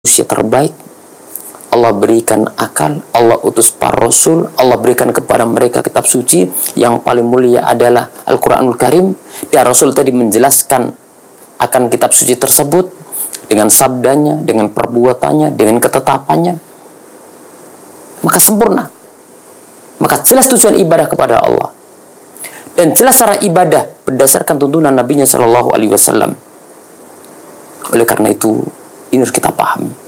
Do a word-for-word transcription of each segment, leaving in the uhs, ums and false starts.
manusia terbaik. Allah berikan akal, Allah utus para rasul, Allah berikan kepada mereka kitab suci. Yang paling mulia adalah Al-Quranul Karim. Dan Rasul tadi menjelaskan akan kitab suci tersebut dengan sabdanya, dengan perbuatannya, dengan ketetapannya. Maka sempurna. Maka jelas tujuan ibadah kepada Allah. Dan jelas cara ibadah berdasarkan tuntunan Nabi-Nya Shallallahu Alaihi Wasallam. Oleh karena itu, ini harus kita pahami.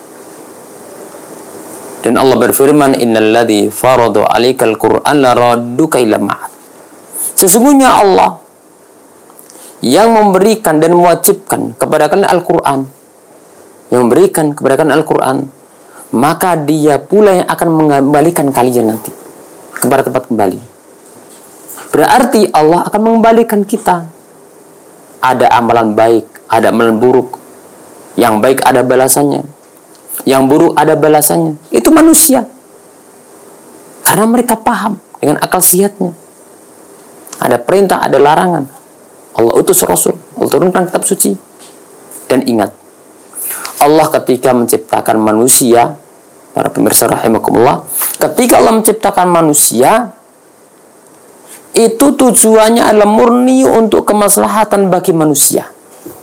Dan Allah berfirman, innalladzi farada 'alaikal Qur'an laradduka ila ma'ad. Sesungguhnya Allah yang memberikan dan mewajibkan kepada kalian Al-Qur'an, yang memberikan kepada kalian Al-Qur'an, maka Dia pula yang akan mengembalikan kalian nanti kepada tempat kembali. Berarti Allah akan mengembalikan kita. Ada amalan baik, ada amalan buruk. Yang baik ada balasannya, yang buruk ada balasannya. Itu manusia. Karena mereka paham dengan akal sehatnya. Ada perintah, ada larangan. Allah utus Rasul, Allah turunkan kitab suci. Dan ingat, Allah ketika menciptakan manusia, para pemirsa rahimakumullah, ketika Allah menciptakan manusia, itu tujuannya adalah murni untuk kemaslahatan bagi manusia.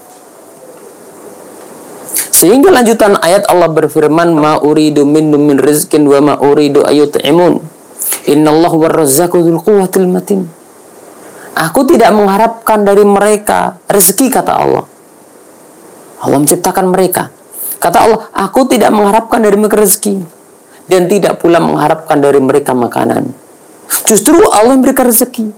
Sehingga lanjutan ayat Allah berfirman, ma uridu minhum min rizqin wa ma uridu ayut'imun. Innallahu war-razzaqu dzul quwwatil matin. Aku tidak mengharapkan dari mereka rezeki, kata Allah. Allah menciptakan mereka. Kata Allah, aku tidak mengharapkan dari mereka rezeki dan tidak pula mengharapkan dari mereka makanan. Justru Allah memberikan rezeki.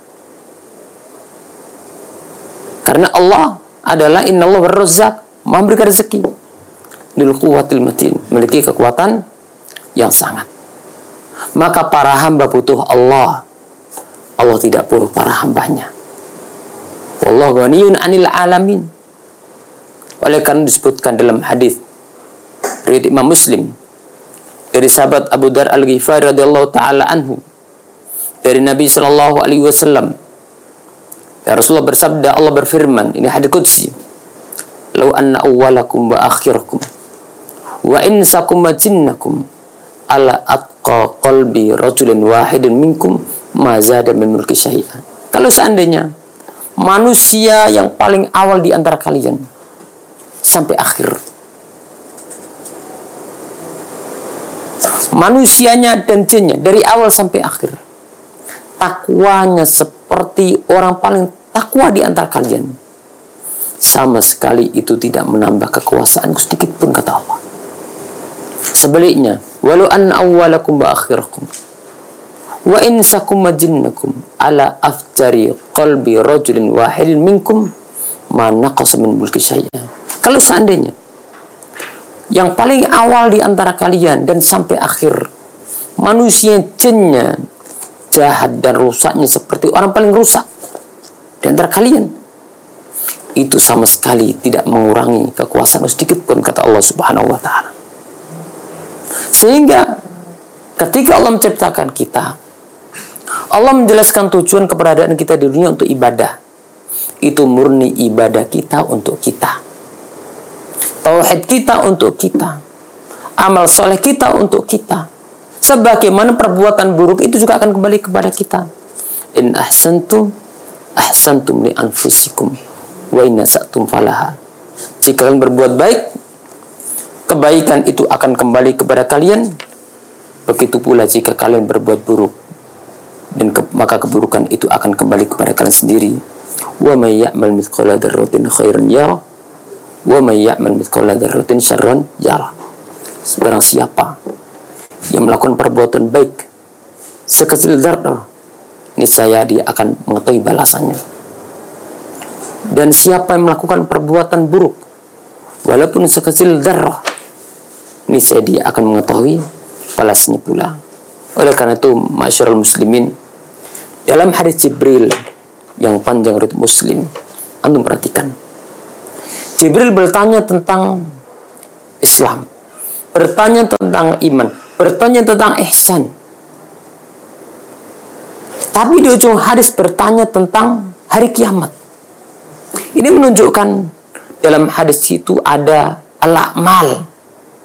Karena Allah adalah innallahu war-razzaq, memberikan rezeki. Dzul quwwatil matin, memiliki kekuatan yang sangat. Maka para hamba butuh Allah. Allah tidak butuh para hambanya. Wallahu ghaniyun 'anil alamin. Oleh karena disebutkan dalam hadis riwayat Imam Muslim dari sahabat Abu Dzar Al-Ghifari radhiyallahu taala anhu, dari Nabi sallallahu alaihi wasallam, ya Rasulullah bersabda, Allah berfirman, ini hadis qudsi, "Lau anna awwalakum wa akhirakum wa insakum wa jinnakum ala atqa qalbi rajulin wahidin minkum ma zada min mulki syai'an." Kalau seandainya manusia yang paling awal di antara kalian sampai akhir, manusianya dan jinnya dari awal sampai akhir, takwanya seperti orang paling takwa di antara kalian, sama sekali itu tidak menambah kekuasaanku sedikit pun, kata Allah. Sebaliknya, walau anna awwalakum wa akhirakum wa insakum wa jinnakum ala afjari qalbi rajulin wahidin minkum ma naqasa min mulki syai'an. Kalau seandainya yang paling awal di antara kalian dan sampai akhir, manusia jinnya jahat dan rusaknya seperti orang paling rusak di antara kalian, itu sama sekali tidak mengurangi kekuasaan sedikit pun, kata Allah Subhanahu wa taala. Sehingga ketika Allah menciptakan kita, Allah menjelaskan tujuan keberadaan kita di dunia untuk ibadah. Itu murni ibadah kita untuk kita, tauhid kita untuk kita, amal soleh kita untuk kita. Sebagaimana perbuatan buruk itu juga akan kembali kepada kita. In ahsantum ahsantum li anfusikum wa in asa'tum falaha. Jika kalian berbuat baik, kebaikan itu akan kembali kepada kalian. Begitu pula jika kalian berbuat buruk, dan ke, maka keburukan itu akan kembali kepada kalian sendiri. Wa may ya'mal mithqala dzarratin khairan yara wa may ya'mal mithqala dzarratin syarran yara. Barang siapa yang melakukan perbuatan baik sekecil dzarrah, niscaya dia akan mengetahui balasannya. Dan siapa yang melakukan perbuatan buruk walaupun sekecil dzarrah, niscaya dia akan mengetahui balasnya pula. Oleh karena itu, masyarul muslimin, dalam hadis Jibril yang panjang riwayat Muslim, antum perhatikan, Jibril bertanya tentang Islam, bertanya tentang iman, bertanya tentang ihsan. Tapi di ujung hadis bertanya tentang hari kiamat. Ini menunjukkan dalam hadis itu ada al-a'mal,